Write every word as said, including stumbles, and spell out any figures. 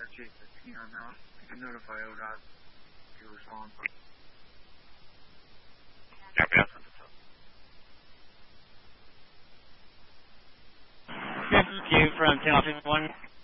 chase the T on now. You can notify O D O T to respond. Copy, I'll send it to them. This is Q from Channel fifty-one.